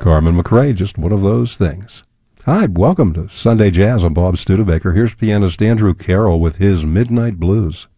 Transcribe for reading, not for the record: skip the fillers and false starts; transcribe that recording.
Carmen McRae, just one of those things. Hi, welcome to Sunday Jazz. I'm Bob Studebaker. Here's pianist Andrew Carroll with his Midnight Blues.